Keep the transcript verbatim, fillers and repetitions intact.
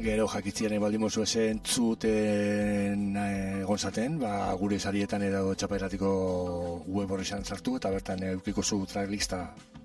Gero jakitziaren baldin mozu esen entzuten egon zaten, ba, gure sarietan edo txapairatiko web horri sartu eta bertan eukiko zu tracklista